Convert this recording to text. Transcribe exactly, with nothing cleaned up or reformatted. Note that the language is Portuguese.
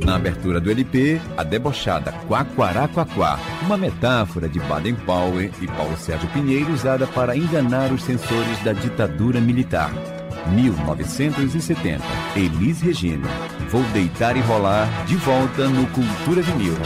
Na abertura do L P, a debochada Quaquaraquaquá, uma metáfora de Baden-Powell e Paulo Sérgio Pinheiro usada para enganar os censores da ditadura militar. mil novecentos e setenta, Elis Regina, Vou Deitar e Rolar, de volta no Cultura Vinil.